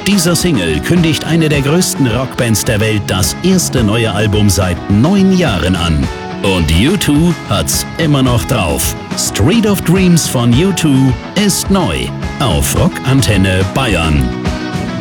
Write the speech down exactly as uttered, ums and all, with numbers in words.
Mit dieser Single kündigt eine der größten Rockbands der Welt das erste neue Album seit neun Jahren an. Und U zwei hat's immer noch drauf. Street of Dreams von U zwei ist neu auf Rockantenne Bayern.